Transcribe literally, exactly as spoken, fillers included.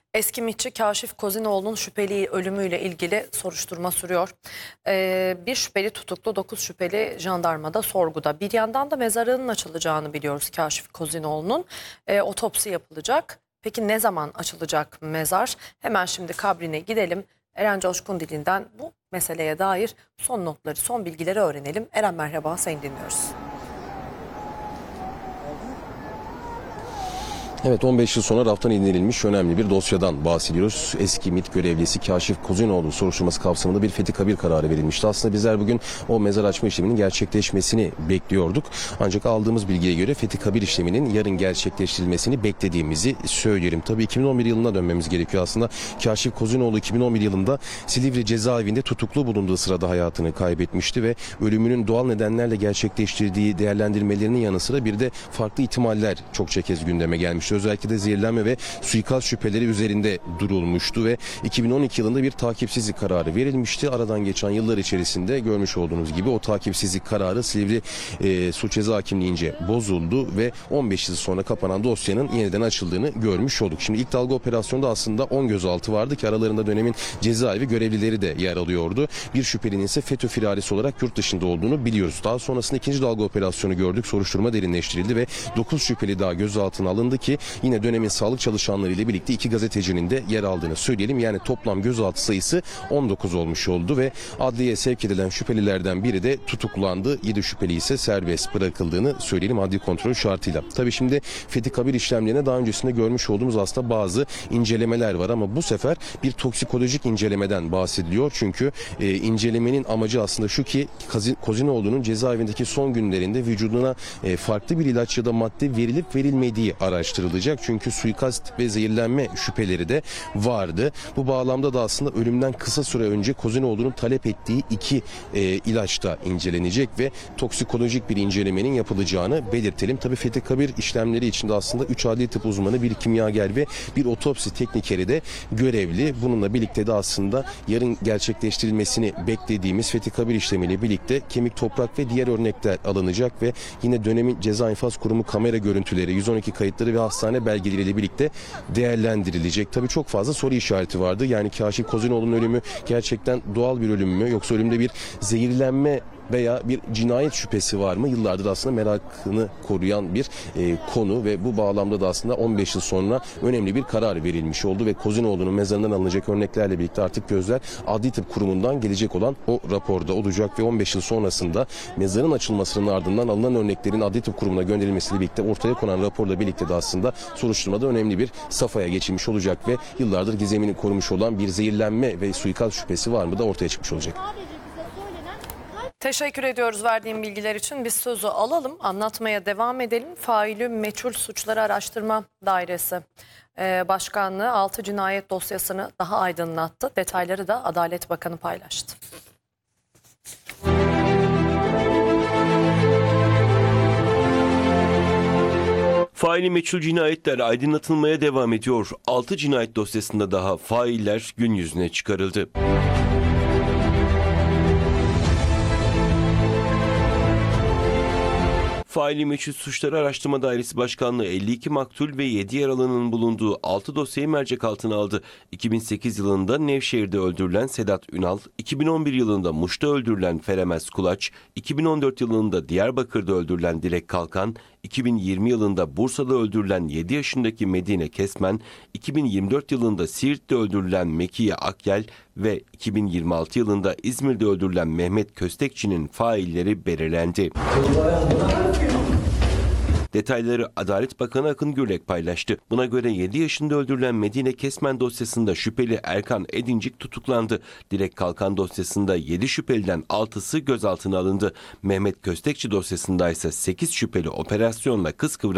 Eski MİTçi Kaşif Kozinoğlu'nun şüpheli ölümüyle ilgili soruşturma sürüyor. Ee, bir şüpheli tutuklu, dokuz şüpheli jandarmada sorguda. Bir yandan da mezarının açılacağını biliyoruz Kaşif Kozinoğlu'nun. Ee, otopsi yapılacak. Peki ne zaman açılacak mezar? Hemen şimdi kabrine gidelim. Eren Coşkun dilinden bu meseleye dair son notları, son bilgileri öğrenelim. Eren merhaba, seni dinliyoruz. Evet, on beş yıl sonra raftan indirilmiş önemli bir dosyadan bahsediyoruz. Eski MİT görevlisi Kaşif Kozinoğlu soruşturması kapsamında bir fethi kabir kararı verilmişti. Aslında bizler bugün o mezar açma işleminin gerçekleşmesini bekliyorduk. Ancak aldığımız bilgiye göre fethi kabir işleminin yarın gerçekleştirilmesini beklediğimizi söyleyelim. Tabii iki bin on bir yılına dönmemiz gerekiyor aslında. Kaşif Kozinoğlu iki bin on bir yılında Silivri cezaevinde tutuklu bulunduğu sırada hayatını kaybetmişti ve ölümünün doğal nedenlerle gerçekleştirdiği değerlendirmelerinin yanı sıra bir de farklı ihtimaller çokça kez gündeme gelmişti. Özellikle de zehirlenme ve suikast şüpheleri üzerinde durulmuştu ve iki bin on iki yılında bir takipsizlik kararı verilmişti. Aradan geçen yıllar içerisinde görmüş olduğunuz gibi o takipsizlik kararı Silivri e, Suç Ceza Hakimliğince bozuldu ve on beş yıl sonra kapanan dosyanın yeniden açıldığını görmüş olduk. Şimdi ilk dalga operasyonda aslında on gözaltı vardı ki aralarında dönemin cezaevi görevlileri de yer alıyordu. Bir şüphelinin ise FETÖ firarisi olarak yurt dışında olduğunu biliyoruz. Daha sonrasında ikinci dalga operasyonu gördük. Soruşturma derinleştirildi ve dokuz şüpheli daha gözaltına alındı ki yine dönemin sağlık çalışanları ile birlikte iki gazetecinin de yer aldığını söyleyelim. Yani toplam gözaltı sayısı on dokuz olmuş oldu ve adliyeye sevk edilen şüphelilerden biri de tutuklandı. yedi şüpheli ise serbest bırakıldığını söyleyelim adli kontrol şartıyla. Tabii şimdi fethi kabir işlemlerine daha öncesinde görmüş olduğumuz aslında bazı incelemeler var ama bu sefer bir toksikolojik incelemeden bahsediliyor. Çünkü e, incelemenin amacı aslında şu ki Kozinoğlu'nun cezaevindeki son günlerinde vücuduna e, farklı bir ilaç ya da madde verilip verilmediği araştırılacak. Çünkü suikast ve zehirlenme şüpheleri de vardı. Bu bağlamda da aslında ölümden kısa süre önce Kozinoğlu'nun talep ettiği iki e, ilaç da incelenecek ve toksikolojik bir incelemenin yapılacağını belirtelim. Tabii fethi kabir işlemleri içinde aslında üç adli tıp uzmanı, bir kimyager ve bir otopsi teknikeri de görevli. Bununla birlikte de aslında yarın gerçekleştirilmesini beklediğimiz fethi kabir işlemiyle birlikte kemik, toprak ve diğer örnekler alınacak ve yine dönemin Ceza İnfaz Kurumu kamera görüntüleri, yüz on iki kayıtları ve hastane belgeleriyle birlikte değerlendirilecek. Tabii çok fazla soru işareti vardı. Yani Kaşif Kozinoğlu'nun ölümü gerçekten doğal bir ölüm mü yoksa ölümde bir zehirlenme veya bir cinayet şüphesi var mı? Yıllardır aslında merakını koruyan bir e, konu ve bu bağlamda da aslında on beş yıl sonra önemli bir karar verilmiş oldu ve Kozinoğlu'nun mezarından alınacak örneklerle birlikte artık gözler Adli Tıp Kurumu'ndan gelecek olan o raporda olacak ve on beş yıl sonrasında mezarın açılmasının ardından alınan örneklerin Adli Tıp Kurumu'na gönderilmesiyle birlikte ortaya konan raporla birlikte de aslında soruşturmada önemli bir safhaya geçilmiş olacak ve yıllardır gizemini korumuş olan bir zehirlenme ve suikast şüphesi var mı da ortaya çıkmış olacak. Teşekkür ediyoruz verdiğim bilgiler için. Biz sözü alalım, anlatmaya devam edelim. Faili Meçhul Suçları Araştırma Dairesi e, Başkanlığı altı cinayet dosyasını daha aydınlattı. Detayları da Adalet Bakanı paylaştı. Faili meçhul cinayetler aydınlatılmaya devam ediyor. altı cinayet dosyasında daha failler gün yüzüne çıkarıldı. Faili Meçhul Suçları Araştırma Dairesi Başkanlığı elli iki maktul ve yedi yaralının bulunduğu altı dosyayı mercek altına aldı. iki bin sekiz yılında Nevşehir'de öldürülen Sedat Ünal, iki bin on bir yılında Muş'ta öldürülen Feremez Kulaç, iki bin on dört yılında Diyarbakır'da öldürülen Dilek Kalkan, iki bin yirmi yılında Bursa'da öldürülen yedi yaşındaki Medine Kesmen, iki bin yirmi dört yılında Siirt'te öldürülen Mekiye Akyel ve iki bin yirmi altı yılında İzmir'de öldürülen Mehmet Köstekçi'nin failleri belirlendi. Detayları Adalet Bakanı Akın Gürlek paylaştı. Buna göre yedi yaşında öldürülen Medine Kesmen dosyasında şüpheli Erkan Edincik tutuklandı. Dilek Kalkan dosyasında yedi şüpheliden altısı gözaltına alındı. Mehmet Köstekçi dosyasında ise sekiz şüpheli operasyonla kız kıvrak